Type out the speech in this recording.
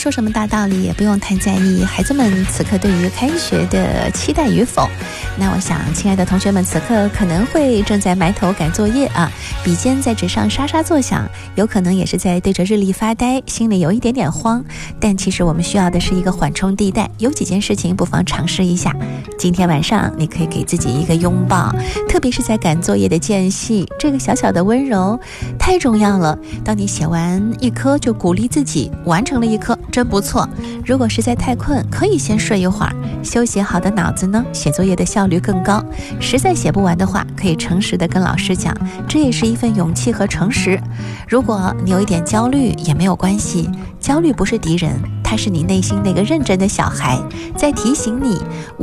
说什么大道理，也不用太在意孩子们此刻对于开学的期待与否。那我想亲爱的同学们此刻可能会正在埋头赶作业啊，笔尖在纸上沙沙作响，有可能也是在对着日历发呆，心里有一点点慌。但其实我们需要的是一个缓冲地带，有几件事情不妨尝试一下。今天晚上你可以给自己一个拥抱，特别是在赶作业的间隙，这个小小的温柔太重要了。当你写完一科就鼓励自己完成了一科，真不错。如果实在太困，可以先睡一会儿，休息好的脑子呢，写作业的效率更高。实在写不完的话，可以诚实的跟老师讲，这也是一份勇气和诚实。如果你有一点焦虑也没有关系，焦虑不是敌人，它是你内心那个认真的小孩，在提醒你